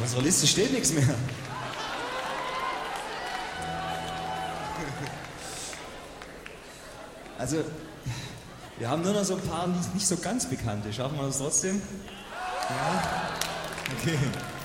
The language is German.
Auf unserer Liste steht nichts mehr. Also, wir haben nur noch so ein paar nicht so ganz bekannte. Schaffen wir das trotzdem? Ja? Okay.